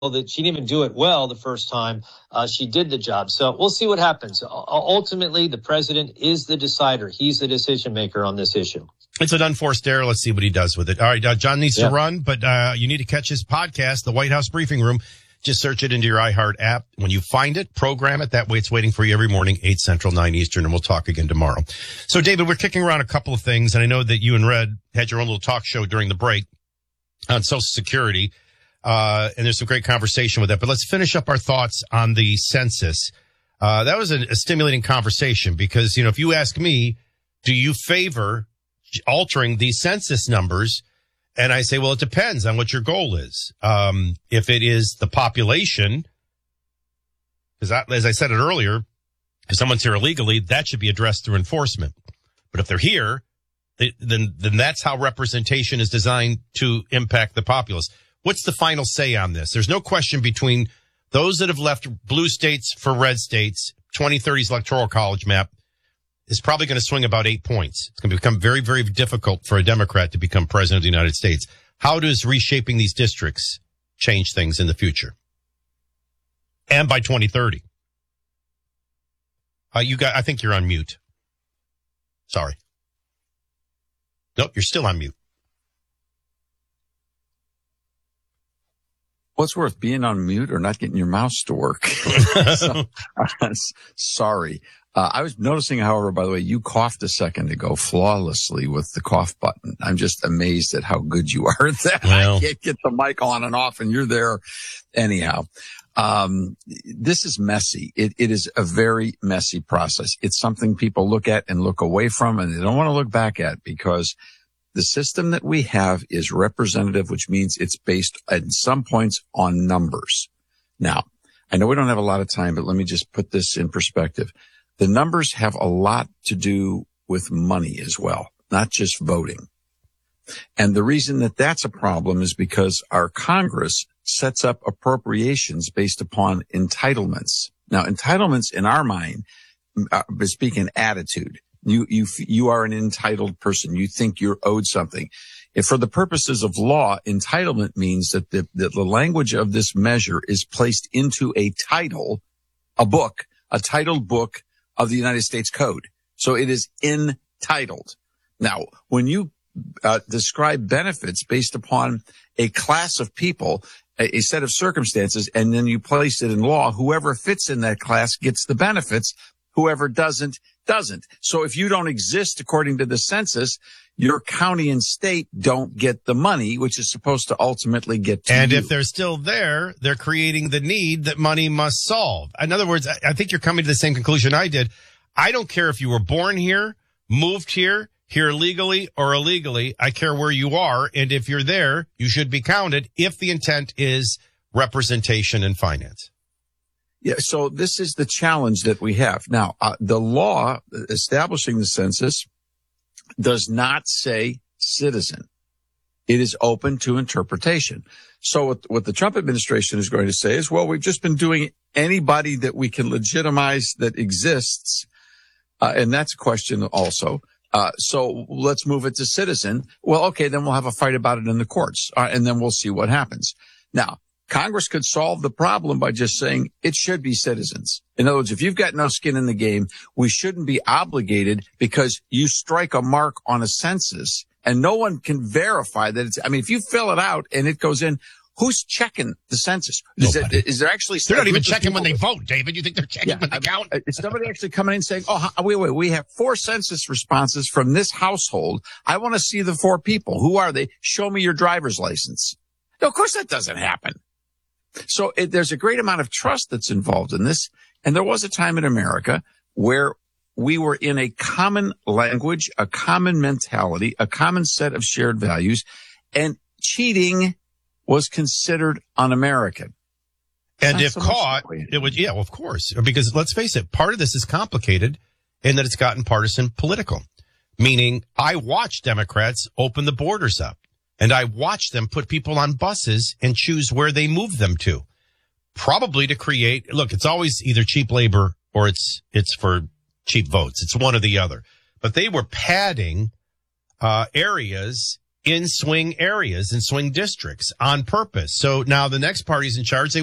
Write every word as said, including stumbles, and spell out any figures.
that she didn't even do it well the first time uh, she did the job. So we'll see what happens. U- ultimately, the president is the decider. He's the decision maker on this issue. It's an unforced error. Let's see what he does with it. All right, uh, John needs yeah. to run, but uh, you need to catch his podcast, The White House Briefing Room. Just search it into your iHeart app. When you find it, program it. That way it's waiting for you every morning, eight Central, nine Eastern, and we'll talk again tomorrow. So, David, we're kicking around a couple of things, and I know that you and Red had your own little talk show during the break on Social Security. Uh, and there's some great conversation with that, but let's finish up our thoughts on the census. Uh, that was a, a stimulating conversation because, you know, if you ask me, do you favor altering these census numbers? And I say, well, it depends on what your goal is. Um, if it is the population, because as I said it earlier, if someone's here illegally, that should be addressed through enforcement. But if they're here, they, then, then that's how representation is designed to impact the populace. What's the final say on this? There's no question between those that have left blue states for red states. twenty thirty's electoral college map is probably going to swing about eight points. It's going to become very, very difficult for a Democrat to become president of the United States. How does reshaping these districts change things in the future? And by twenty thirty. Uh, you got, I think you're on mute. Sorry. Nope, you're still on mute. What's worth, being on mute or not getting your mouse to work? so, uh, sorry. Uh, I was noticing, however, by the way, you coughed a second ago flawlessly with the cough button. I'm just amazed at how good you are at that. Well, I can't get the mic on and off and you're there. Anyhow, um, this is messy. It, it is a very messy process. It's something people look at and look away from and they don't want to look back at because the system that we have is representative, which means it's based at some points on numbers. Now, I know we don't have a lot of time, but let me just put this in perspective. The numbers have a lot to do with money as well, not just voting. And the reason that that's a problem is because our Congress sets up appropriations based upon entitlements. Now, entitlements in our mind, uh, speaking attitude. You, you, you are an entitled person. You think you're owed something. If for the purposes of law, entitlement means that the, that the language of this measure is placed into a title, a book, a titled book of the United States Code. So it is entitled. Now, when you uh, describe benefits based upon a class of people, a, a set of circumstances, and then you place it in law, whoever fits in that class gets the benefits. Whoever doesn't, doesn't. So if you don't exist according to the census, your county and state don't get the money, which is supposed to ultimately get to And you. if they're still there, they're creating the need that money must solve. In other words, I think you're coming to the same conclusion I did. I don't care if you were born here, moved here, here legally or illegally. I care where you are. And if you're there, you should be counted if the intent is representation and finance. Yeah, so this is the challenge that we have. Now, uh, the law establishing the census does not say citizen. It is open to interpretation. So what, what the Trump administration is going to say is, well, we've just been doing anybody that we can legitimize that exists. Uh, and that's a question also. Uh, so let's move it to citizen. Well, okay, then we'll have a fight about it in the courts, uh, and then we'll see what happens. Now, Congress could solve the problem by just saying it should be citizens. In other words, if you've got no skin in the game, we shouldn't be obligated because you strike a mark on a census and no one can verify that it's, I mean, if you fill it out and it goes in, who's checking the census? Is, it, is there actually, they're not even checking when they vote, David. You think they're checking yeah, when they count? Is somebody actually coming in and saying, oh, wait, wait, we have four census responses from this household. I want to see the four people. Who are they? Show me your driver's license. No, of course that doesn't happen. So it, there's a great amount of trust that's involved in this. And there was a time in America where we were in a common language, a common mentality, a common set of shared values, and cheating was considered un-American. And Not if so caught, it would, yeah, well, of course, because let's face it, part of this is complicated in that it's gotten partisan political, meaning I watch Democrats open the borders up. And I watch them put people on buses and choose where they move them to, probably to create, look, it's always either cheap labor or it's, it's for cheap votes. It's one or the other. But they were padding, uh, areas in swing areas, in swing districts on purpose. So now the next party's in charge. They